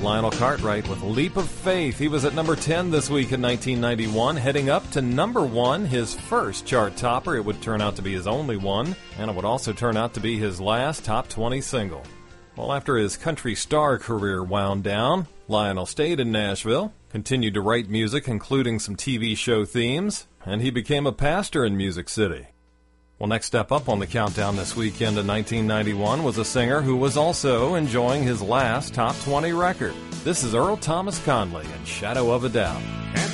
Lionel Cartwright with Leap of Faith. He was at number 10 this week in 1991, heading up to number 1, his first chart topper. It would turn out to be his only one, and it would also turn out to be his last top 20 single. Well, after his country star career wound down, Lionel stayed in Nashville, continued to write music, including some TV show themes, and he became a pastor in Music City. Well, next step up on the countdown this weekend in 1991 was a singer who was also enjoying his last top 20 record. This is Earl Thomas Conley in Shadow of a Doubt.